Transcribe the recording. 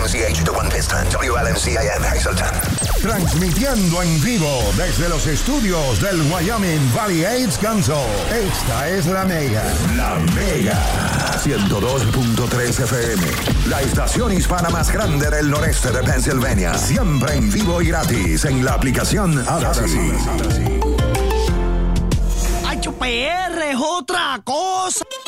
WRCH The One Piston, WLMCAM Hazleton. Transmitiendo en vivo desde los estudios del Wyoming Valley AIDS Council. Esta es La Mega. La Mega. 102.3 FM. La estación hispana más grande del noreste de Pennsylvania. Siempre en vivo y gratis en la aplicación Audacy. ¡Ay, PR es otra cosa!